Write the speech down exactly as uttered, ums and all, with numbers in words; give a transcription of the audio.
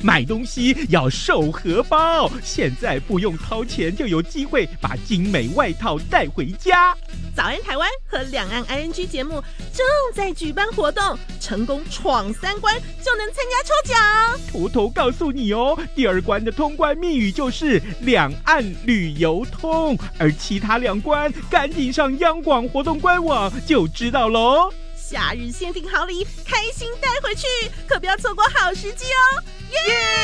买东西要收荷包，现在不用掏钱就有机会把精美外套带回家。 早安台湾和两岸 I N G 节目正在举办活动，成功闯三关就能参加抽奖。 偷偷告诉你哦，第二关的通关密语就是两岸旅游通，而其他两关赶紧上央广活动官网就知道喽。 夏日限定好礼，开心带回去，可不要错过好时机哦！耶、yeah!